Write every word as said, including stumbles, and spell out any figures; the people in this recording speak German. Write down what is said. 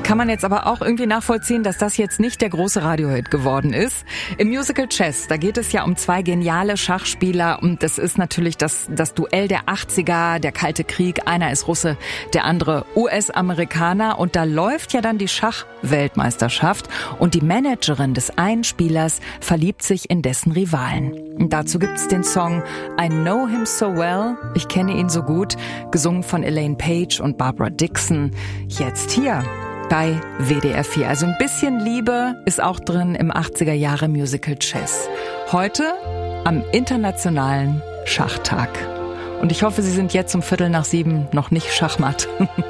kann man jetzt aber auch irgendwie nachvollziehen, dass das jetzt nicht der große Radiohit geworden ist. Im Musical Chess, da geht es ja um zwei geniale Schachspieler und das ist natürlich das, das Duell der achtziger, der Kalte Krieg. Einer ist Russe, der andere U S-Amerikaner und da läuft ja dann die Schachweltmeisterschaft und die Managerin des einen Spielers verliebt sich in dessen Rivalen. Und dazu gibt's den Song I Know Him So Well, ich kenne ihn so gut, gesungen von Elaine Paige und Barbara Dixon. Jetzt hier bei W D R vier. Also ein bisschen Liebe ist auch drin im achtziger Jahre Musical Chess. Heute am Internationalen Schachtag. Und ich hoffe, Sie sind jetzt um Viertel nach sieben noch nicht schachmatt.